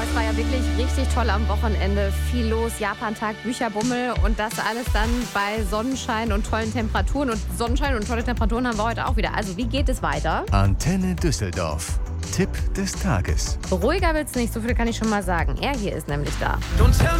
Es war ja wirklich richtig toll am Wochenende. Viel los, Japantag, Bücherbummel und das alles dann bei Sonnenschein und tollen Temperaturen. Und Sonnenschein und tolle Temperaturen haben wir heute auch wieder. Also wie geht es weiter? Antenne Düsseldorf. Tipp des Tages. Ruhiger wird's nicht, so viel kann ich schon mal sagen. Er hier ist nämlich da. Don't tell